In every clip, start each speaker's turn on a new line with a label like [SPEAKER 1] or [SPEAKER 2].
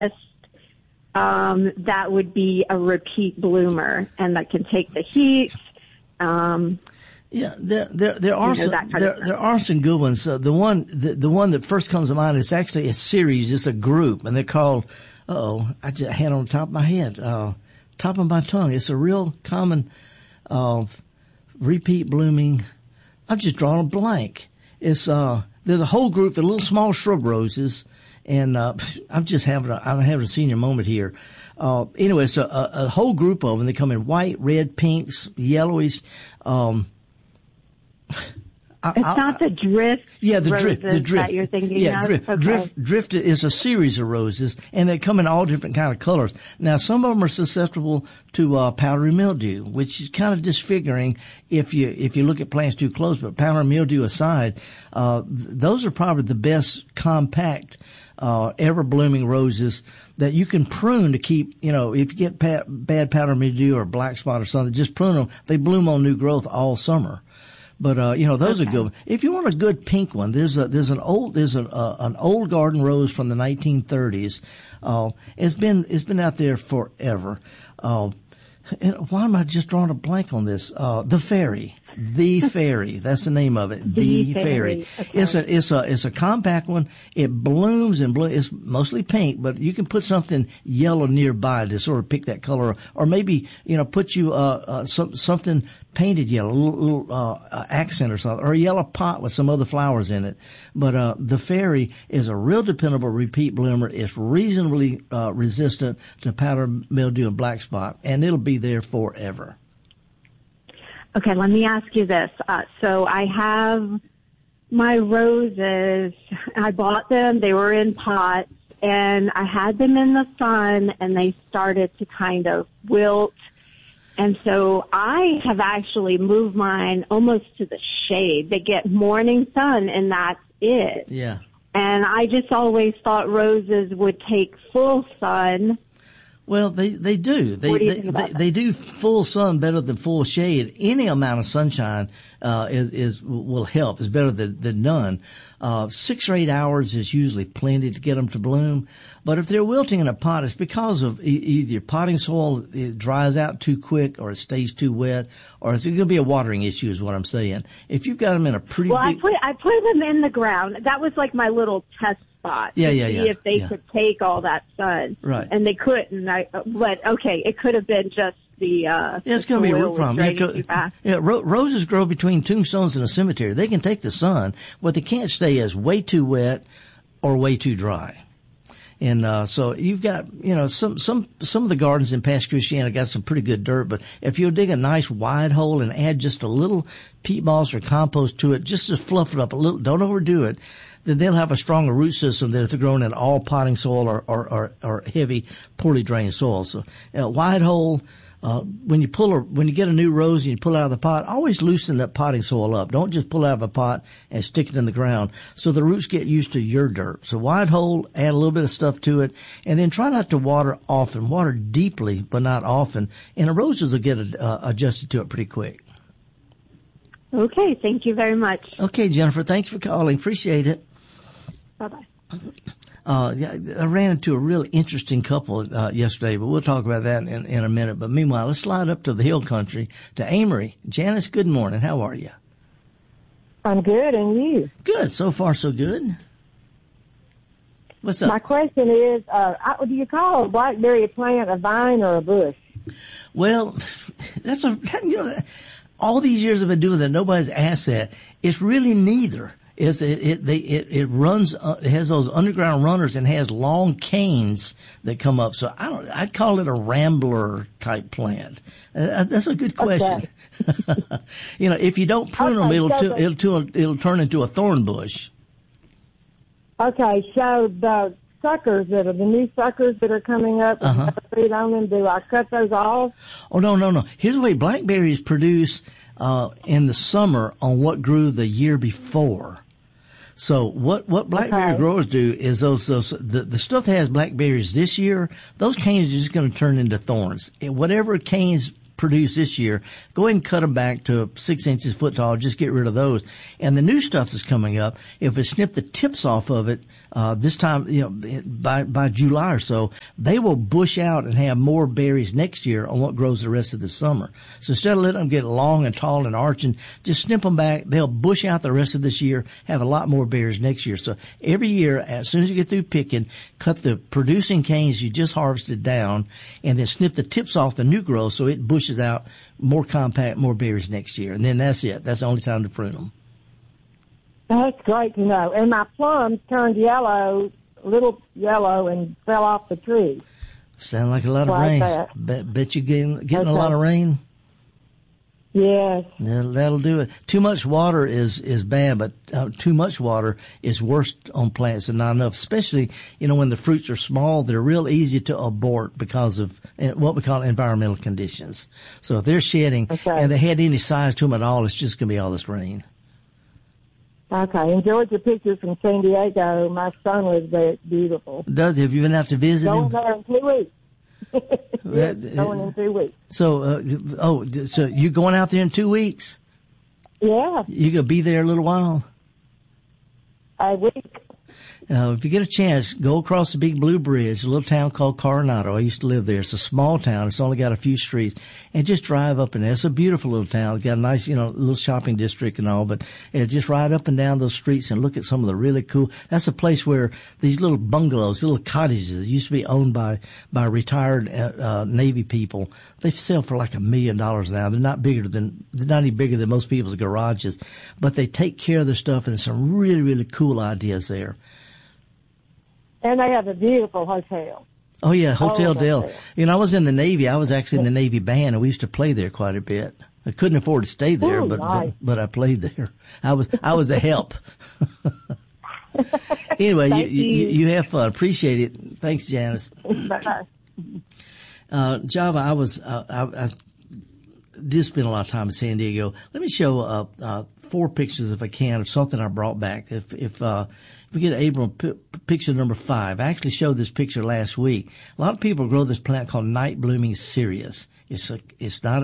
[SPEAKER 1] that would be a repeat bloomer and that can take the heat.
[SPEAKER 2] Yeah, there are some good ones. The one that first comes to mind is actually a series. It's a group, and they're called. I just had on the top of my head, top of my tongue. It's a real common, repeat blooming. I've just drawn a blank. It's there's a whole group. They're little small shrub roses, and I'm having a senior moment here. Anyway, it's a whole group of them. They come in white, red, pinks, yellowish.
[SPEAKER 1] It's not the drift.
[SPEAKER 2] Yeah, the
[SPEAKER 1] drift that you're thinking of.
[SPEAKER 2] Drift.
[SPEAKER 1] Okay.
[SPEAKER 2] Drift is a series of roses, and they come in all different kind of colors. Now, some of them are susceptible to powdery mildew, which is kind of disfiguring if you look at plants too close. But powdery mildew aside, those are probably the best compact ever blooming roses that you can prune to keep. If you get bad powdery mildew or black spot or something, just prune them. They bloom on new growth all summer. But those are good. If you want a good pink one, there's an old garden rose from the 1930s. It's been out there forever. And why am I just drawing a blank on this? The Fairy. The Fairy. That's the name of it. The Fairy. Okay. It's a compact one. It blooms and blooms. It's mostly pink, but you can put something yellow nearby to sort of pick that color, or maybe put you something painted yellow, a little accent or something, or a yellow pot with some other flowers in it. But the Fairy is a real dependable repeat bloomer. It's reasonably resistant to powder mildew and black spot, and it'll be there forever.
[SPEAKER 1] Okay, let me ask you this. So I have my roses. I bought them. They were in pots, and I had them in the sun, and they started to kind of wilt. And so I have actually moved mine almost to the shade. They get morning sun, and that's it.
[SPEAKER 2] Yeah.
[SPEAKER 1] And I just always thought roses would take full sun.
[SPEAKER 2] Well, they do. They do full sun better than full shade. Any amount of sunshine will help. It's better than none. 6 or 8 hours is usually plenty to get them to bloom. But if they're wilting in a pot, it's because of either your potting soil it dries out too quick, or it stays too wet, or it's going to be a watering issue, is what I'm saying. If you've got them in a pretty big...
[SPEAKER 1] I put them in the ground. That was like my little test spot.
[SPEAKER 2] See
[SPEAKER 1] if they could take all that sun.
[SPEAKER 2] Right.
[SPEAKER 1] And they couldn't. But okay, it could have been just the
[SPEAKER 2] it's going to be a real problem. Roses grow between tombstones and a cemetery. They can take the sun. What they can't stay is way too wet or way too dry. And so you've got, some of the gardens in past Christianity got some pretty good dirt, but if you'll dig a nice wide hole and add just a little peat moss or compost to it, just to fluff it up a little, don't overdo it, then they'll have a stronger root system than if they're grown in all potting soil or heavy, poorly drained soil. So, wide hole, when you get a new rose and you pull it out of the pot, always loosen that potting soil up. Don't just pull it out of a pot and stick it in the ground. So the roots get used to your dirt. So wide hole, add a little bit of stuff to it, and then try not to water often. Water deeply, but not often. And the roses will get adjusted to it pretty quick.
[SPEAKER 1] Okay, thank you very much.
[SPEAKER 2] Okay, Jennifer, thanks for calling. Appreciate it.
[SPEAKER 1] Bye-bye.
[SPEAKER 2] I ran into a really interesting couple yesterday, but we'll talk about that in a minute. But meanwhile, let's slide up to the hill country, to Amory. Janice, good morning. How are you?
[SPEAKER 3] I'm good, and you?
[SPEAKER 2] Good. So far, so good. What's up?
[SPEAKER 3] My question is, do you call a blackberry plant a vine or a bush?
[SPEAKER 2] Well, all these years I've been doing that, nobody's asked that. It's really neither. It runs, it has those underground runners and has long canes that come up. So I'd call it a rambler type plant. That's a good question. Okay. If you don't prune them, it'll turn into a thorn bush.
[SPEAKER 3] Okay. So the suckers the new suckers that are coming up, and feed on them, do I cut those off?
[SPEAKER 2] Oh, no. Here's the way blackberries produce, in the summer on what grew the year before. So what blackberry growers do is the stuff that has blackberries this year, those canes are just going to turn into thorns. Whatever canes produce this year, go ahead and cut them back to 6 inches foot tall. Just get rid of those. And the new stuff that's coming up, if we snip the tips off of it, this time, by July or so, they will bush out and have more berries next year on what grows the rest of the summer. So instead of letting them get long and tall and arching, just snip them back. They'll bush out the rest of this year, have a lot more berries next year. So every year, as soon as you get through picking, cut the producing canes you just harvested down, and then snip the tips off the new growth so it bushes out more compact, more berries next year. And then that's it. That's the only time to prune them.
[SPEAKER 3] That's great to know. And my plums turned yellow, little yellow, and fell off the tree.
[SPEAKER 2] Sound like a lot of rain. Bet you getting a lot of rain?
[SPEAKER 3] Yes.
[SPEAKER 2] That'll do it. Too much water is bad, but too much water is worse on plants than not enough, especially, when the fruits are small. They're real easy to abort because of what we call environmental conditions. So if they're shedding and they had any size to them at all, it's just going to be all this rain.
[SPEAKER 3] Okay. Enjoyed your pictures from San Diego. My son lives there. It's beautiful.
[SPEAKER 2] Have you been out to visit him?
[SPEAKER 3] Going there in 2 weeks. Yes, going in 2 weeks.
[SPEAKER 2] So, so you're going out there in 2 weeks?
[SPEAKER 3] Yeah.
[SPEAKER 2] You gonna be there a little while?
[SPEAKER 3] A week.
[SPEAKER 2] If you get a chance, go across the Big Blue Bridge, a little town called Coronado. I used to live there. It's a small town. It's only got a few streets. And just drive up in there. It's a beautiful little town. It's got a nice, little shopping district and all. But just ride up and down those streets and look at some of the really cool. That's a place where these little bungalows, little cottages, used to be owned by retired Navy people. They sell for like $1 million now. They're not any bigger than most people's garages. But they take care of their stuff, and there's some really, really cool ideas there.
[SPEAKER 3] And they have a beautiful hotel.
[SPEAKER 2] Oh, yeah, Hotel Del. I was in the Navy. I was actually in the Navy band, and we used to play there quite a bit. I couldn't afford to stay there,
[SPEAKER 3] Ooh,
[SPEAKER 2] but
[SPEAKER 3] nice.
[SPEAKER 2] but I played there. I was the help. Anyway, you have fun. Appreciate it. Thanks, Janice.
[SPEAKER 3] Bye-bye.
[SPEAKER 2] Java, I did spend a lot of time in San Diego. Let me show 4 pictures, if I can, of something I brought back. If we get Abram, picture number 5. I actually showed this picture last week. A lot of people grow this plant called night blooming cereus. It's not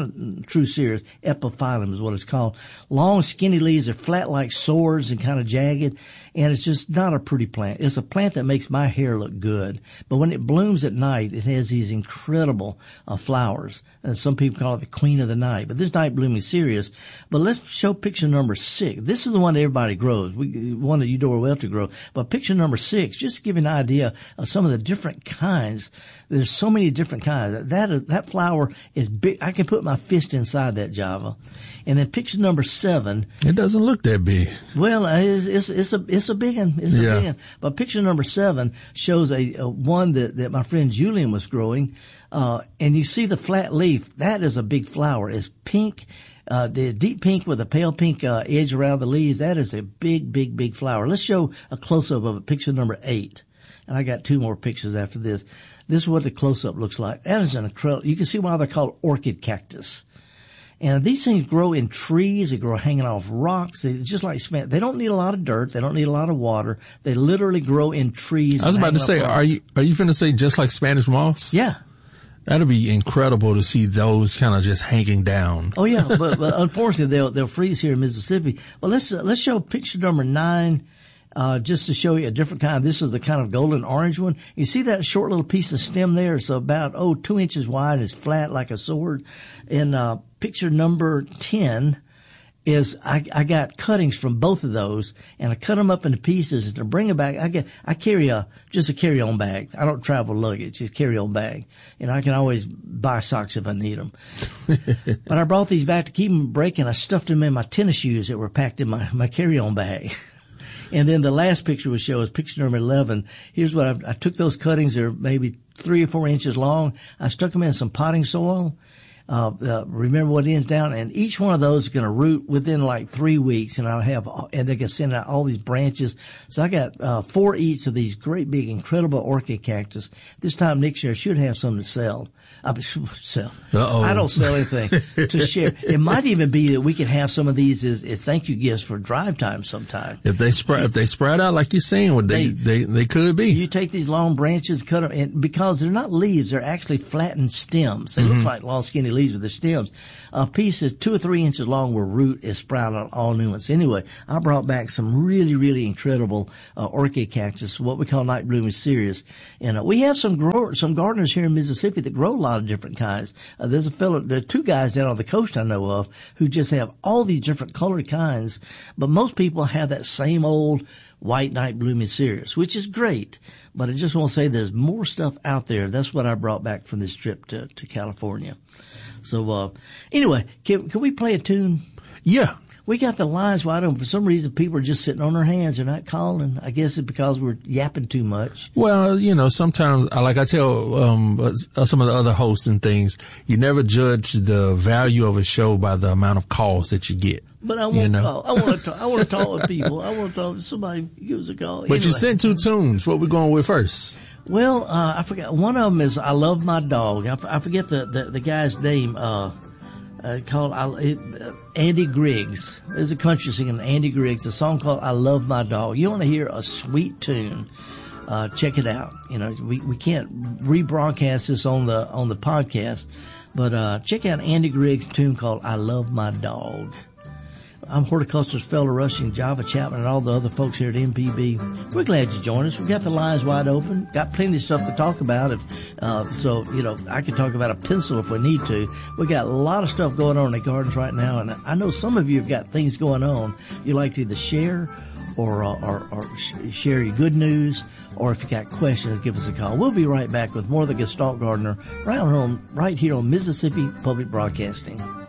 [SPEAKER 2] a true cereus. Epiphyllum is what it's called. Long, skinny leaves are flat like swords and kind of jagged, and it's just not a pretty plant. It's a plant that makes my hair look good, but when it blooms at night, it has these incredible flowers. And some people call it the queen of the night. But this night blooming cereus. But let's show picture number 6. This is the one that everybody grows. One that you do well to grow. But picture number 6, just to give you an idea of some of the different kinds. There's so many different kinds. That flower is big. I can put my fist inside that, Java. And then picture number 7.
[SPEAKER 4] It doesn't look that big.
[SPEAKER 2] Well, it's a big one. It's a big one. But picture number 7 shows a one that my friend Julian was growing. And you see the flat leaf. That is a big flower. It's pink. The deep pink with a pale pink edge around the leaves. That is a big, big, big flower. Let's show a close-up of picture number 8. And I got 2 more pictures after this. This is what the close-up looks like. That is an incredible. You can see why they're called orchid cactus. And these things grow in trees. They grow hanging off rocks. They just like cement. They don't need a lot of dirt. They don't need a lot of water. They literally grow in trees.
[SPEAKER 4] I was about to say, are you finna say just like Spanish moss?
[SPEAKER 2] Yeah.
[SPEAKER 4] That'd be incredible to see those kind of just hanging down.
[SPEAKER 2] Oh yeah, but unfortunately they'll freeze here in Mississippi. But let's show picture number 9. Just to show you a different kind. This is the kind of golden orange one. You see that short little piece of stem there? It's about, 2 inches wide. It's flat like a sword. And, picture number 10 is I got cuttings from both of those, and I cut them up into pieces, and to bring them back, I carry just a carry-on bag. I don't travel luggage, just carry-on bag. And I can always buy socks if I need them. But I brought these back to keep them breaking. I stuffed them in my tennis shoes that were packed in my carry-on bag. And then the last picture we show is picture number 11. Here's what I took those cuttings. They're maybe 3 or 4 inches long. I stuck them in some potting soil. Remember what ends down, and each one of those is going to root within like 3 weeks, and and they can send out all these branches. So I got 4 each of these great big, incredible orchid cactus. This time next year I should have some to sell. Sell.
[SPEAKER 4] Uh-oh.
[SPEAKER 2] I don't sell anything to share. It might even be that we can have some of these as thank you gifts for drive time sometime.
[SPEAKER 4] If they spread out like you're saying, they could be.
[SPEAKER 2] You take these long branches, cut them, and because they're not leaves, they're actually flattened stems. They look like long, skinny leaves. leaves with the stems. A piece that's 2 or 3 inches long where root is sprouted all new ones. Anyway, I brought back some really, really incredible orchid cactus, what we call night blooming cereus. And we have some gardeners here in Mississippi that grow a lot of different kinds. There are 2 guys down on the coast I know of who just have all these different colored kinds, but most people have that same old white night blooming cereus, which is great. But I just want to say there's more stuff out there. That's what I brought back from this trip to California. So, anyway, can we play a tune?
[SPEAKER 4] Yeah.
[SPEAKER 2] We got the lines wide open. For some reason, people are just sitting on their hands. They're not calling. I guess it's because we're yapping too much.
[SPEAKER 4] Well, sometimes, like I tell some of the other hosts and things, you never judge the value of a show by the amount of calls that you get.
[SPEAKER 2] But I want to call. I want to talk with people. I want to talk to somebody. Give us a call.
[SPEAKER 4] But anyway. You sent 2 tunes. What we going with first?
[SPEAKER 2] Well, I forgot. One of them is "I Love My Dog." I forget the guy's name. Called Andy Griggs. There's a country singer, Andy Griggs. A song called "I Love My Dog." You want to hear a sweet tune? Check it out. We can't rebroadcast this on the podcast, but check out Andy Griggs' tune called "I Love My Dog." I'm horticulturist Fellow Rushing, Java Chapman, and all the other folks here at MPB. We're glad you joined us. We've got the lines wide open. Got plenty of stuff to talk about. So I can talk about a pencil if we need to. We got a lot of stuff going on in the gardens right now, and I know some of you have got things going on you like to either share or share your good news, or if you got questions, give us a call. We'll be right back with more of the Gestalt Gardener right here on Mississippi Public Broadcasting.